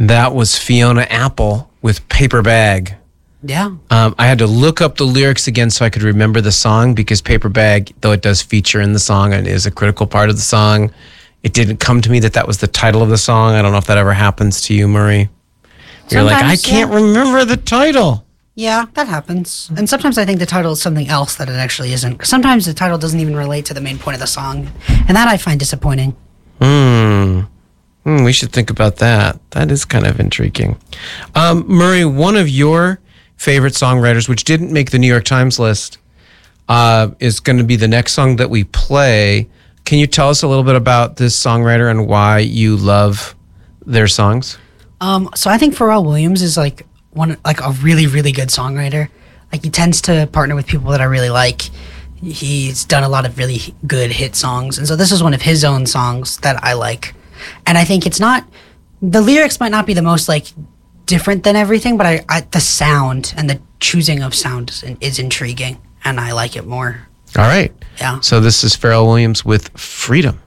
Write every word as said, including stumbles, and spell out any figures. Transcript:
And that was Fiona Apple with Paper Bag. Yeah. Um, I had to look up the lyrics again so I could remember the song, because Paper Bag, though it does feature in the song and is a critical part of the song, it didn't come to me that that was the title of the song. I don't know if that ever happens to you, Murray. You're like, I can't yeah. remember the title. Yeah, that happens. And sometimes I think the title is something else that it actually isn't. Sometimes the title doesn't even relate to the main point of the song. And that I find disappointing. Hmm. Mm, we should think about that. That is kind of intriguing. Um, Murray, one of your favorite songwriters, which didn't make the New York Times list, uh, is going to be the next song that we play. Can you tell us a little bit about this songwriter and why you love their songs? Um, so I think Pharrell Williams is like one, like a really, really good songwriter. Like he tends to partner with people that I really like. He's done a lot of really good hit songs, and so this is one of his own songs that I like. And I think it's not, the lyrics might not be the most like different than everything, but I, I the sound and the choosing of sound is, is intriguing, and I like it more. All right. Yeah. So this is Pharrell Williams with Freedom.